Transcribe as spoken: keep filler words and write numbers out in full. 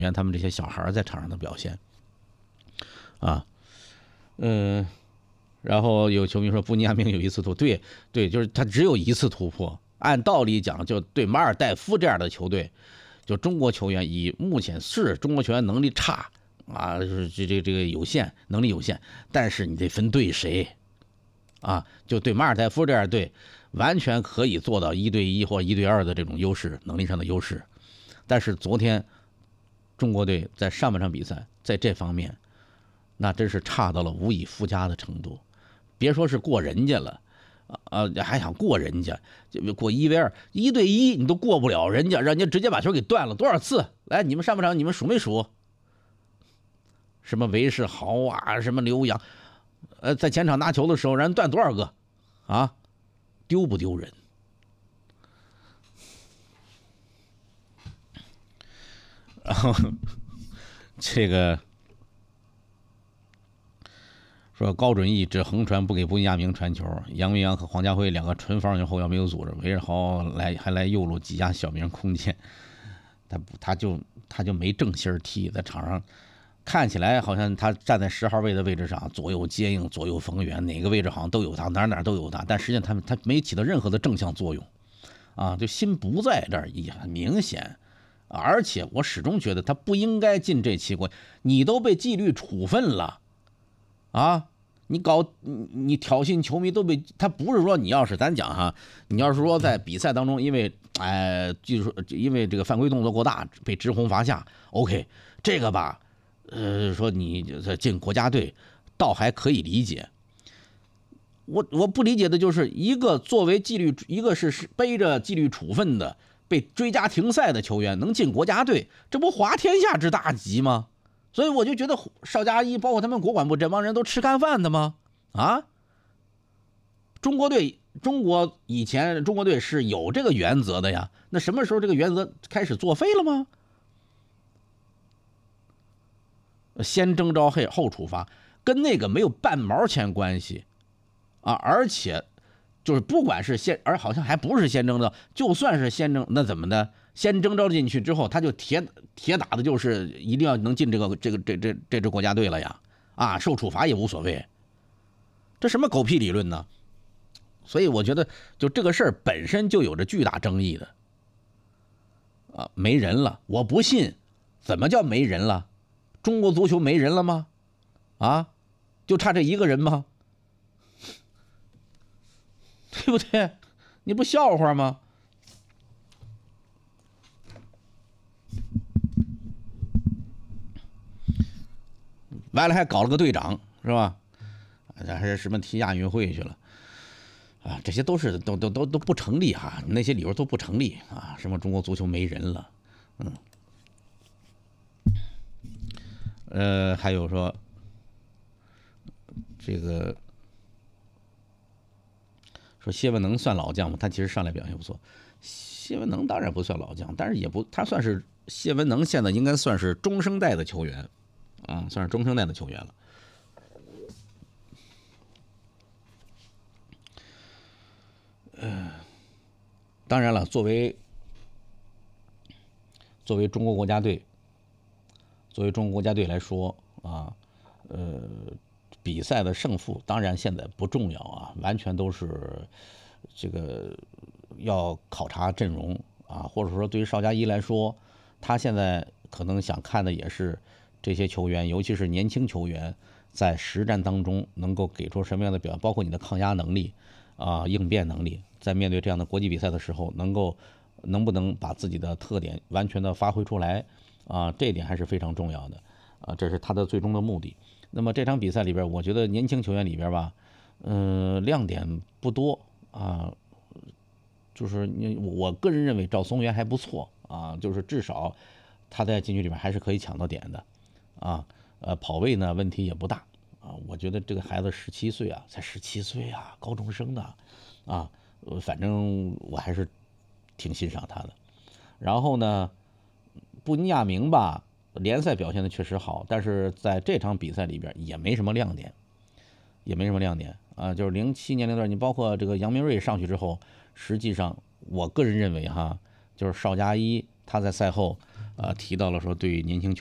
员他们这些小孩在场上的表现，啊，嗯，然后有球迷说布尼亚明有一次突破，对对，就是他只有一次突破。按道理讲，就对马尔代夫这样的球队，就中国球员以目前是中国球员能力差啊，就是这这这个有限，能力有限，但是你得分对谁啊？就对马尔代夫这样队，完全可以做到一对一或一对二的这种优势，能力上的优势。但是昨天中国队在上半场比赛在这方面，那真是差到了无以复加的程度，别说是过人家了。啊，还想过人家，就过一 v 二，一对一你都过不了人家，人家直接把球给断了多少次？来，你们上半场你们数没数？什么韦世豪啊，什么刘洋，呃，在前场拿球的时候，人断多少个？啊，丢不丢人？然后这个。说高准翼只横传不给布尼亚明传球，杨明阳和黄家辉两个纯防守后腰没有组织，韦世豪来还来右路挤压小明空间，他他就他就没正心踢，在场上看起来好像他站在十号位的位置上，左右接应，左右逢源，哪个位置好像都有他，哪哪都有他，但实际上他他没起到任何的正向作用，啊，就心不在这儿也很明显，而且我始终觉得他不应该进这七国，你都被纪律处分了，啊。你搞你你挑衅球迷都被他不是说你要是咱讲哈，你要是说在比赛当中因为哎就是因为这个犯规动作过大被直红罚下 ，OK 这个吧，呃说你进国家队倒还可以理解。我我不理解的就是一个作为纪律一个是背着纪律处分的被追加停赛的球员能进国家队，这不滑天下之大吉吗？所以我就觉得邵佳一包括他们国管部这帮人都吃干饭的吗？啊，中国队，中国以前中国队是有这个原则的呀。那什么时候这个原则开始作废了吗？先征召后后处罚，跟那个没有半毛钱关系啊！而且就是不管是先，而好像还不是先征召，就算是先征，那怎么的？先征召进去之后，他就铁铁打的就是一定要能进这个这个这这这支国家队了呀！啊，受处罚也无所谓，这什么狗屁理论呢？所以我觉得，就这个事儿本身就有着巨大争议的啊，没人了，我不信，怎么叫没人了？中国足球没人了吗？啊，就差这一个人吗？对不对？你不笑话吗？完了还搞了个队长，是吧？还是什么踢亚运会去了啊？这些都是都都都都不成立哈，那些理由都不成立啊！什么中国足球没人了，嗯，呃，还有说这个说谢文能算老将吗？他其实上来表现不错。谢文能当然不算老将，但是也不，他算是谢文能现在应该算是中生代的球员。啊，算是中生代的球员了。呃，当然了，作为作为中国国家队，作为中国国家队来说啊，呃，比赛的胜负当然现在不重要啊，完全都是这个要考察阵容啊，或者说对于邵佳一来说，他现在可能想看的也是。这些球员，尤其是年轻球员，在实战当中能够给出什么样的表现，包括你的抗压能力啊、应变能力，在面对这样的国际比赛的时候，能够能不能把自己的特点完全的发挥出来啊？这一点还是非常重要的啊，这是他的最终的目的。那么这场比赛里边，我觉得年轻球员里边吧，嗯、呃，亮点不多啊，就是你我个人认为赵松元还不错啊，就是至少他在禁区里面还是可以抢到点的。啊，呃，跑位呢问题也不大啊。我觉得这个孩子十七岁啊，才十七岁啊，高中生呢，啊，呃，反正我还是挺欣赏他的。然后呢，布尼亚明吧，联赛表现的确实好，但是在这场比赛里边也没什么亮点，也没什么亮点啊。就是零七年龄段，你包括这个杨明锐上去之后，实际上我个人认为哈，就是邵佳一他在赛后。 啊提到了说对年轻球